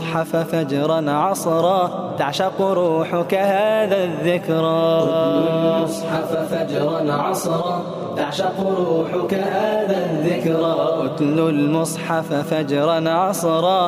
المصحف فجرا عصرا تعشق روحك هذا الذكرى. اتل المصحف فجرا عصرا تعشق روحك هذا الذكرى. اتل المصحف فجرا عصرا